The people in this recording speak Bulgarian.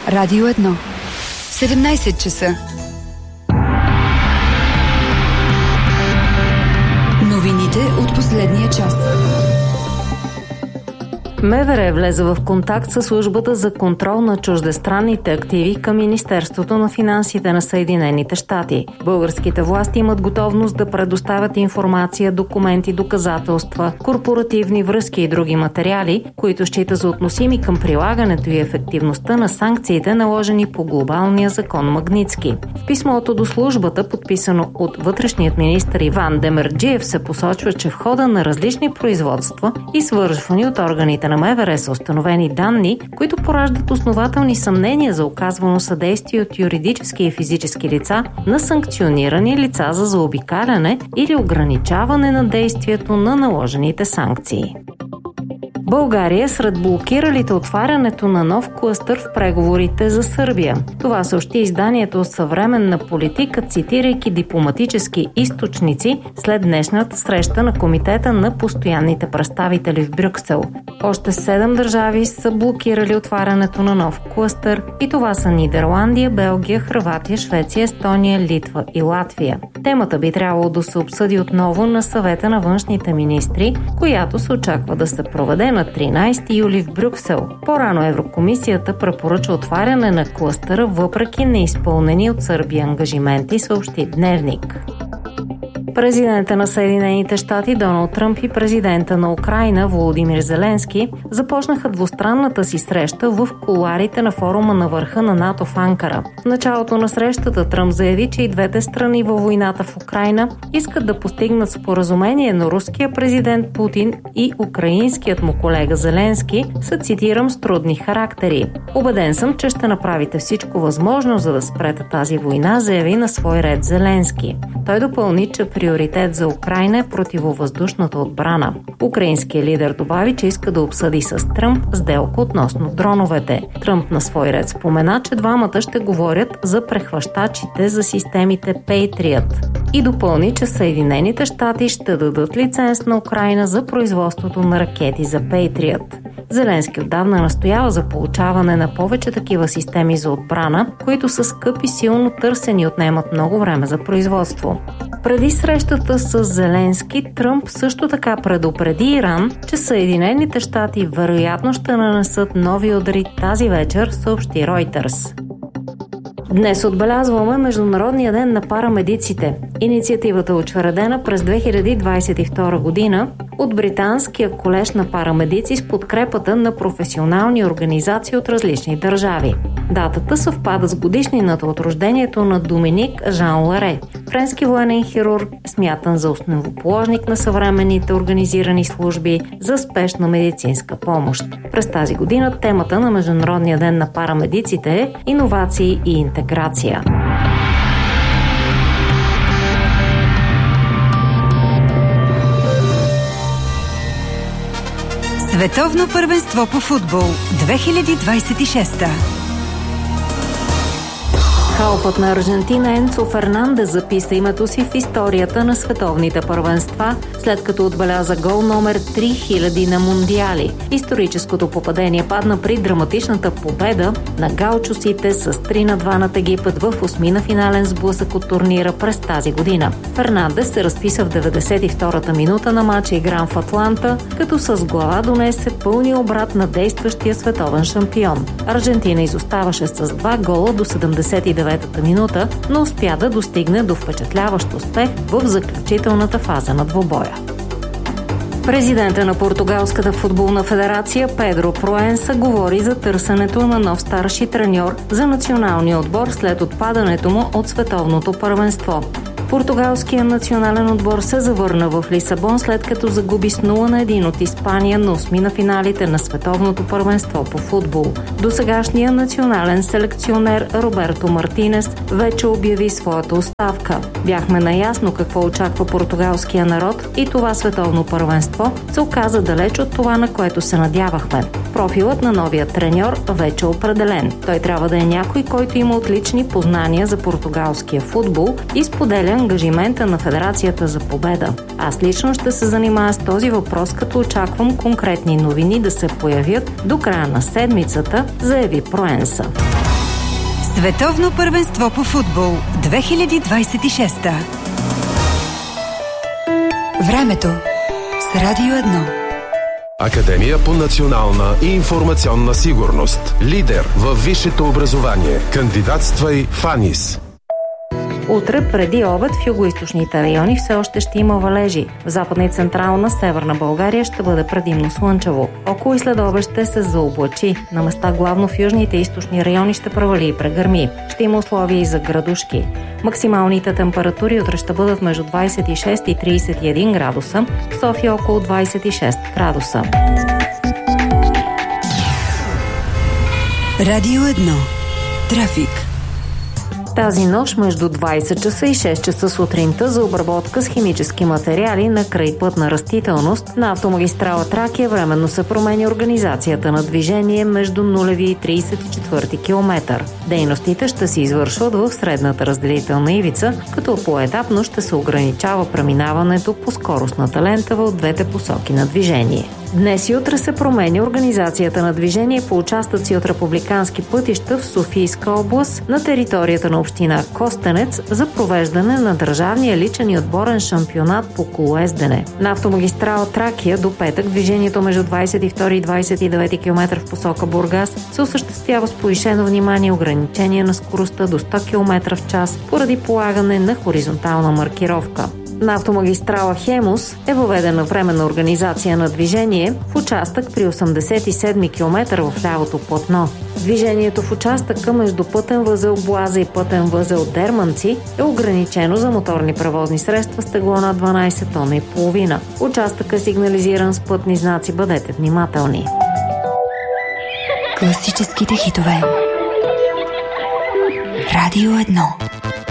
Радио 1. 17 часа. Новините от последния час. МВР влезе в контакт с службата за контрол на чуждестранните активи към Министерството на финансите на Съединените щати. Българските власти имат готовност да предоставят информация, документи, доказателства, корпоративни връзки и други материали, които счита за относими към прилагането и ефективността на санкциите, наложени по глобалния закон Магнитски. В писмото до службата, подписано от вътрешният министър Иван Демерджиев, се посочва, че в хода на различни производства, извършвани от органите на МВР, са установени данни, които пораждат основателни съмнения за оказвано съдействие от юридически и физически лица на санкционирани лица за заобикаляне или ограничаване на действието на наложените санкции. България е сред блокиралите отварянето на нов клъстър в преговорите за Сърбия. Това съобщи изданието Съвременна политика, цитирайки дипломатически източници след днешната среща на Комитета на постоянните представители в Брюксел. Още 7 държави са блокирали отварянето на нов клъстър и това са Нидерландия, Белгия, Хърватия, Швеция, Естония, Литва и Латвия. Темата би трябвало да се обсъди отново на съвета на външните министри, която се очаква да се проведе на 13 юли в Брюксел. По-рано Еврокомисията препоръча отваряне на клъстъра въпреки неизпълнени от Сърбия ангажименти, съобщи Дневник. Президента на Съединените щати Доналд Тръмп и президента на Украйна Володимир Зеленски започнаха двустранната си среща в кулоарите на форума на върха на НАТО в Анкара. В началото на срещата Тръмп заяви, че и двете страни във войната в Украйна искат да постигнат споразумение, но руският президент Путин и украинският му колега Зеленски са, цитирам, с трудни характери. Убеден съм, че ще направите всичко възможно, за да спрете тази война, заяви на свой ред Зеленски. Той допълни, че приоритет за Украйна е противовъздушната отбрана. Украинският лидер добави, че иска да обсъди с Тръмп сделка относно дроновете. Тръмп на свой ред спомена, че двамата ще говорят за прехващачите за системите Patriot и допълни, че Съединените щати ще дадат лиценз на Украйна за производството на ракети за Patriot. Зеленски отдавна настоява за получаване на повече такива системи за отбрана, които са скъпи, силно търсени и отнемат много време за производство. Преди срещата с Зеленски, Тръмп също така предупреди Иран, че Съединените щати вероятно ще нанесат нови удари тази вечер, съобщи Reuters. Днес отбелязваме Международния ден на парамедиците. Инициативата е учредена през 2022 година от Британския колеж на парамедици с подкрепата на професионални организации от различни държави. Датата съвпада с годишнината от рождението на Доминик Жан Ларе, френски военен хирург, смятан за основоположник на съвременните организирани служби за спешна медицинска помощ. През тази година темата на Международния ден на парамедиците е иновации и интеграция. Световно първенство по футбол 2026. Халфът на Аржентина Енцо Фернандес записа името си в историята на световните първенства, след като отбеляза гол номер 3000 на Мундиали. Историческото попадение падна при драматичната победа на гаучосите с 3-2 над Египет в 8-на финален сблъсък от турнира през тази година. Фернандес се разписа в 92-та минута на матча, игран в Атланта, като с глава донесе пълния обрат на действащия световен шампион. Аржентина изоставаше с 2 гола до 79-та минута, но успя да достигне до впечатляващ успех в заключителната фаза на двобоя. Президента на Португалската футболна федерация Педро Проенса говори за търсенето на нов старши треньор за националния отбор след отпадането му от световното първенство. Португалският национален отбор се завърна в Лисабон, след като загуби с 0-1 от Испания на 8 на финалите на световното първенство по футбол. Досегашният национален селекционер Роберто Мартинес вече обяви своята оставка. Бяхме наясно какво очаква португалския народ и това световно първенство се оказа далеч от това, на което се надявахме. Профилът на новия треньор вече е определен. Той трябва да е някой, който има отлични познания за португалския футбол и споделя ангажимента на Федерацията за победа. Аз лично ще се занимая с този въпрос, като очаквам конкретни новини да се появят до края на седмицата, заяви Проенса. Световно първенство по футбол 2026. Времето с Радио 1. Академия по национална и информационна сигурност. Лидер във висшето образование. Кандидатствай в АНИС. Утре преди обед в югоизточните райони все още ще има валежи. В западна и централна северна България ще бъде предимно слънчево. Около и след обед ще се заоблачи. На места главно в южните и източни райони ще провали и прегърми. Ще има условия и за градушки. Максималните температури утре ще бъдат между 26 и 31 градуса, в София около 26 градуса. Радио 1. Трафик. Тази нощ между 20 часа и 6 часа сутринта за обработка с химически материали на крайпътна растителност на автомагистрала Тракия временно се променя организацията на движение между 0 и 34 км. Дейностите ще се извършват в средната разделителна ивица, като поетапно ще се ограничава преминаването по скоростната лента в двете посоки на движение. Днес и утре се променя организацията на движение по участъци от републикански пътища в Софийска област на територията на община Костенец за провеждане на държавния личен и отборен шампионат по колоездене. На автомагистрала Тракия до петък движението между 22 и 29 км в посока Бургас се осъществява с повишено внимание и ограничение на скоростта до 100 км в час поради полагане на хоризонтална маркировка. На автомагистрала Хемус е въведена временна организация на движение в участък при 87 км в лявото платно. Движението в участъка между пътен възел Боаза и пътен възел Дерманци е ограничено за моторни превозни средства с тегло на 12 тона и половина. Участъкът е сигнализиран с пътни знаци, бъдете внимателни. Класическите хитове. Радио 1.